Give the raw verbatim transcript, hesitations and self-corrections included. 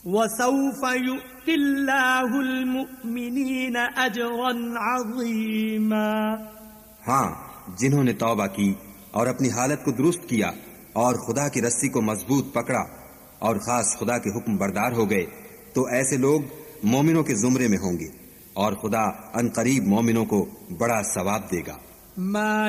वसौफ युतिल्लाहुल मुमिनीन अजरन अज़ीमा। हाँ, जिन्होंने तौबा की और अपनी हालत को दुरुस्त किया और खुदा की रस्सी को मजबूत पकड़ा और खास खुदा के हुक्म बरदार हो गए, तो ऐसे लोग मोमिनों के जुमरे में होंगे और खुदा अनकरीब मोमिनों को बड़ा सवाब देगा।